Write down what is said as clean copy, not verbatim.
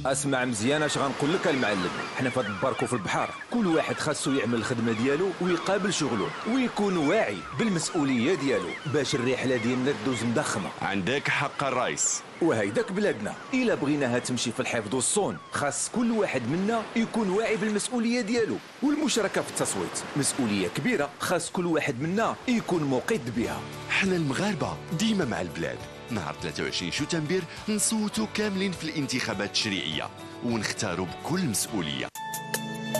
اسمع مزيان اش غنقول لك المعلم. حنا في هاد الباركو في البحر كل واحد خاصو يعمل الخدمه ديالو ويقابل شغله ويكون واعي بالمسؤوليه ديالو باش الرحله ديالنا تدوز مضخمه. عندك حق الرئيس. وهيداك بلادنا الا بغيناها تمشي في الحفظ والصون خاص كل واحد منا يكون واعي بالمسؤوليه ديالو والمشاركه في التصويت مسؤوليه كبيره خاص كل واحد منا يكون مقيد بها. حنا المغاربه ديما مع البلاد. نهار 23 شتنبر نصوتوا كاملين في الانتخابات التشريعيه ونختاروا بكل مسؤوليه.